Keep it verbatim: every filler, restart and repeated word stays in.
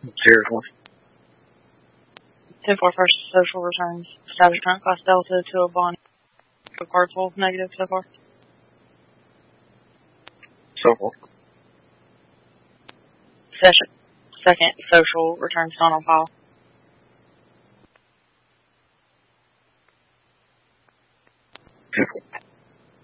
Seriously. ten four first social returns. Establish current class delta to a bond. Card full negative so far. So forth. Session. Second social returns not on file. ten four.